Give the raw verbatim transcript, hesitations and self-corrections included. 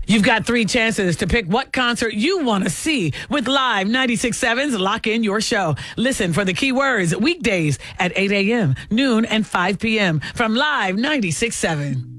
You've got three chances to pick what concert you want to see with Live ninety-six point seven's Lock In Your Show. Listen for the keywords weekdays at eight a.m., noon, and five p.m. from Live ninety-six point seven.